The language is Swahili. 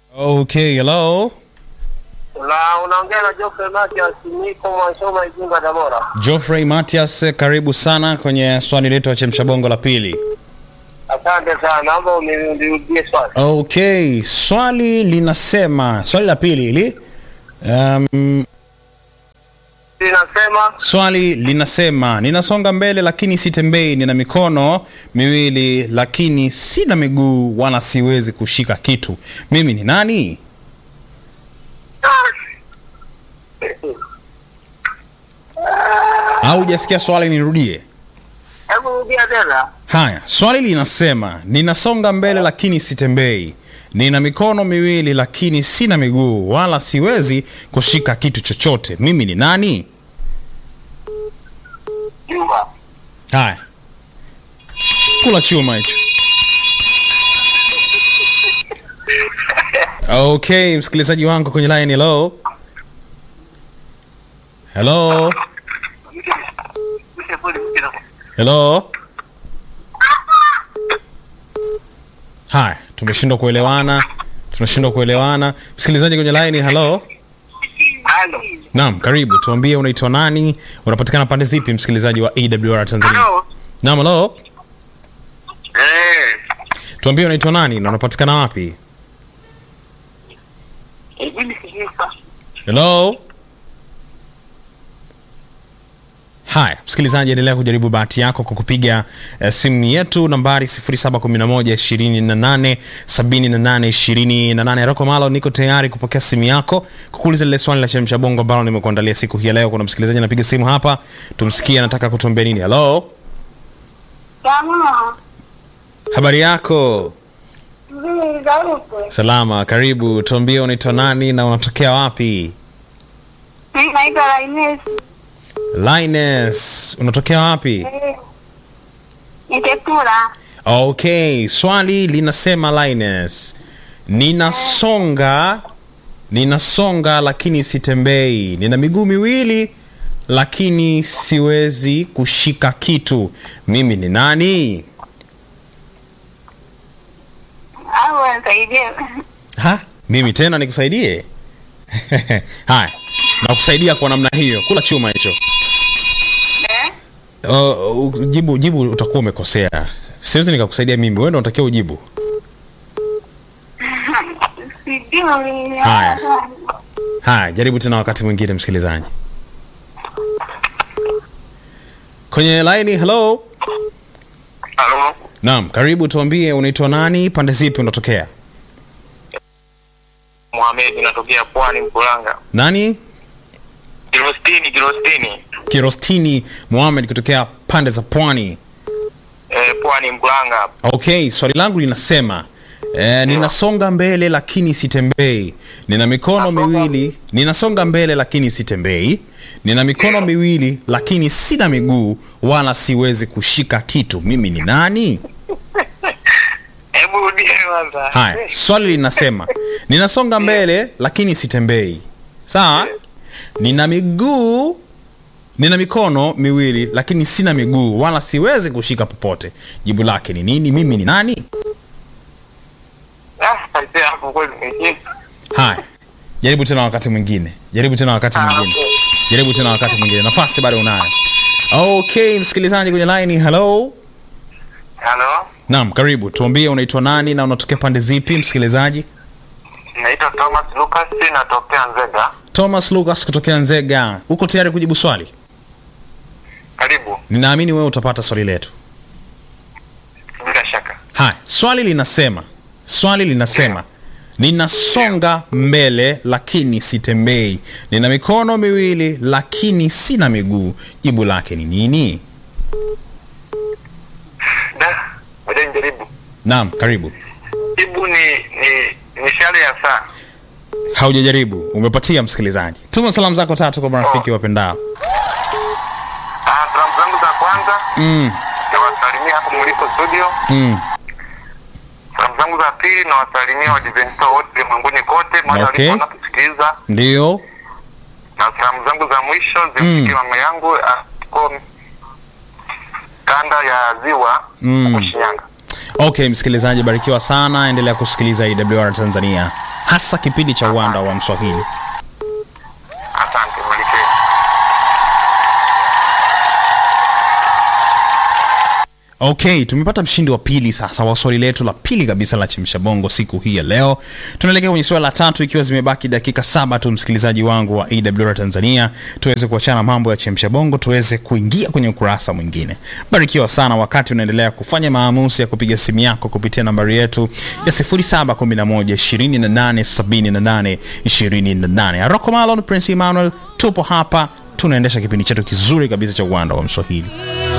Okay, hello. Unaongea na Geoffrey Matias, niko Mwanshoma Igunga Tabora. Geoffrey Matias, karibu sana kwenye swali letu la Chemsha Bongo la pili. Asante sana, naomba unirudie swali. Okay, swali la pili hili. Swali linasema ninasonga mbele lakini sitembei, nina mikono miwili lakini sina miguu wala siwezi kushika kitu. Mimi ni nani? Au hujasikia swali, nirudie? Hebu rudia tena. Haya, swali linasema ninasonga mbele lakini sitembei, nina mikono miwili lakini sina miguu wala siwezi kushika kitu chochote. Mimi ni nani? Jua. Haya, kula chuma hicho. Okay, msikilizaji wangu kwenye line. Hello. Hello. Hello. Haya, tunashindwa kuelewana. Msikilizaji kwenye line. Hello. Hello. Naam, karibu. Tuambie unaitwa nani? Unapatikana pande zipi, msikilizaji wa AWR Tanzania? Hello. Naam, hello. Tuambie unaitwa nani na unapatikana wapi? Hello. Haya, msikilizaji, endelea kujaribu bahati yako kwa kupiga simu yetu nambari 0711287828. Rocco Malo, niko tayari kupokea simu yako kukuuliza lile swali la Chemsha Bongo ambalo nimekuandalia siku hii leo. Kuna msikilizaji anapiga simu hapa, tumsikie anataka kutuambia nini. Hello. Salama. Habari yako? Salama, karibu. Tuambie unaitwa nani na unatokea wapi? Mimi naitwa Linus. Linus, unatokea wapi? Nitekula. Okay, swali linasema Linus, ninasonga lakini sitembei, nina miguu miwili lakini siwezi kushika kitu. Mimi ni nani? Au nisaidie. Mimi tena nikusaidie? Haya, nakusaidia kwa namna hiyo. Kula chuma hicho. Jibu utakuwa umekosea. Siwezi nikakusaidia mimi. Wewe ndio unatakiwa ujibu. Sijui. Haya, jaribu tena wakati mwingine, msikilizaji. Kwenye line. Hello. Hello. Naam, karibu. Tuambie unaitwa nani, pande zipi unatokea? Mohamed, natokea Pwani Mkuranga. Nani? Kirostini Mohamed kutokea pande za Pwani. Pwani Mkuranga. Okay, swali langu linasema ninasonga mbele lakini sitembei, nina mikono miwili, ninasonga mbele lakini sitembei, nina mikono miwili lakini sina miguu wala siwezi kushika kitu. Mimi ni nani? Hebu rudia kwanza. Haya, swali linasema ninasonga mbele lakini sitembei. Sawa? Nina mikono miwili lakini sina miguu wala siwezi kushika popote. Jibu lake ni nini? Mimi ni nani? Hapo kweli ni. Haya, jaribu tena wakati mwingine. Nafasi bado unayo. Okay, msikilizaji kwenye line. Hello. Hello. Naam, karibu. Tuambie unaitwa nani na unatokea pande zipi, msikilizaji? Naitwa Thomas Lucas, natokea Nzega. Thomas Lucas kutokea Nzega. Uko tayari kujibu swali? Karibu. Ninaamini wewe utapata swali letu. Bila shaka. Haya, swali linasema ninasonga mbele lakini sitembei, nina mikono miwili lakini sina miguu. Jibu lake ni nini? Jaribu. Naam, karibu. Jibu ni mishale ya saa. Haujajaribu, umepatia msikilizaji. Tuma salamu zako 3 kwa marafiki wapendao. Salamu zangu za kwanza nawasalimia hapo mlipo studio. Salamu zangu za pili nawasalimia Waadventista wote ulimwenguni kote mahali wanaposikiliza. Ndio. Na salamu zangu za mwisho zimfikie mama yangu kwa kanda ya Ziwa huko Shinyanga. Okay, msikilizaji, barikiwa sana, endelea kusikiliza AWR Tanzania. hasa kipindi cha Uwanda wa Mswahili. Asante mwelekezi. Okay, tumepata mshindi wa pili sasa wa swali letu la pili kabisa la Chemsha Bongo siku hii ya leo. Tunaelekea kwenye swali la tatu ikiwa zimebaki dakika 7 tu, msikilizaji wangu wa AWR Tanzania, tuweze kuachana mambo ya Chemsha Bongo, tuweze kuingia kwenye ukurasa mwingine. Barikiwa sana wakati unaendelea kufanya maamuzi ya kupiga simu yako kupitia nambari yetu ya 0711287828. Rocco Malon, Prince Emmanuel, tupo hapa tunaendesha kipindi chetu kizuri kabisa cha Uwanda wa Mswahili.